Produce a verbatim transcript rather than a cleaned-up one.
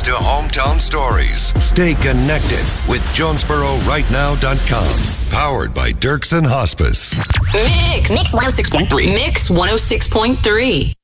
to hometown stories. Stay connected with Jonesboro Right Now dot com. Powered by Dirksen Hospice. Mix. Mix one oh six point three. Mix one oh six point three.